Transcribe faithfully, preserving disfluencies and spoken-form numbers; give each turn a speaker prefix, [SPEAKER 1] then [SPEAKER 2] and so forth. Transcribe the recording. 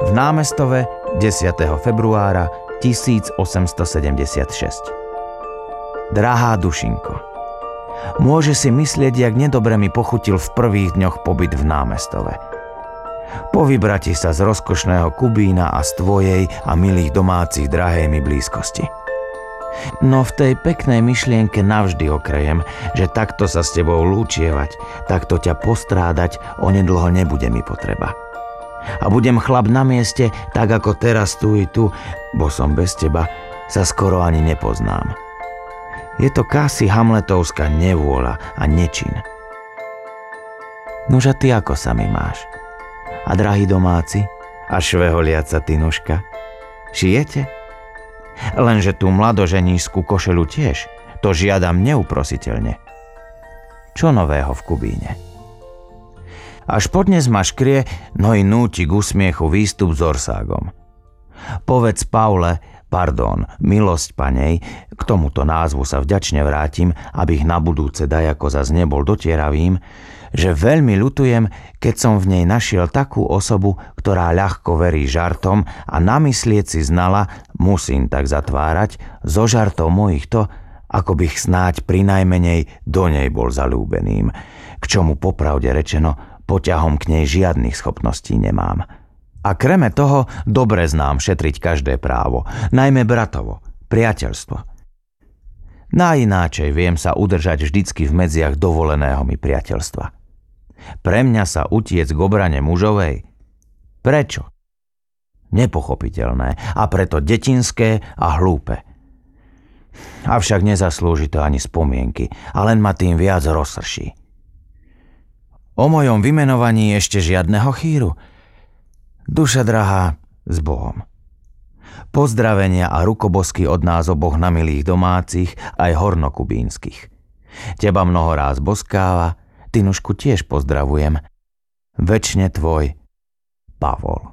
[SPEAKER 1] v Námestove desiateho februára tisícosemstosedemdesiatšesť. Drahá Dušinko, môže si myslieť, jak nedobre mi pochutil v prvých dňoch pobyt v Námestove. Po vybrati sa z rozkošného Kubína a z tvojej a milých domácich drahej mi blízkosti. No v tej peknej myšlienke navždy okrejem, že takto sa s tebou lúčievať, takto ťa postrádať onedlho nebude mi potreba. A budem chlap na mieste, tak ako teraz tu i tu, bo som bez teba, sa skoro ani nepoznám. Je to kási hamletovská nevôľa a nečin. Nož a ty ako sa mi máš? A drahí domáci? A šveholiaca Tinuška? Šijete? Lenže tú mladoženíšskú košelu tiež, to žiadam neuprositeľne. Čo nového v Kubíne? Až podnes ma škrie, no i núti k úsmiechu výstup s orságom. Povedz Paule, pardon, milosť panej, k tomuto názvu sa vďačne vrátim, abych na budúce dajako zas nebol dotieravým, že veľmi ľutujem, keď som v nej našiel takú osobu, ktorá ľahko verí žartom a namyslieť si znala, musím tak zatvárať, zo žartov mojich to, ako bych snáď prinajmenej do nej bol zalúbeným, k čomu popravde rečeno poťahom k nej žiadnych schopností nemám. A kreme toho dobre znám šetriť každé právo, najmä bratovo, priateľstvo. Najináčej viem sa udržať vždycky v medziach dovoleného mi priateľstva. Pre mňa sa utiec k obrane mužovej? Prečo? Nepochopiteľné a preto detinské a hlúpe. Avšak nezaslúži to ani spomienky a len ma tým viac rozsrší. O mojom vymenovaní ešte žiadneho chýru? Duša drahá, s Bohom. Pozdravenia a rukobosky od nás oboch na milých domácich aj hornokubínskych. Teba mnoho ráz boskáva, Tinušku tiež pozdravujem. Večne tvoj, Pavol.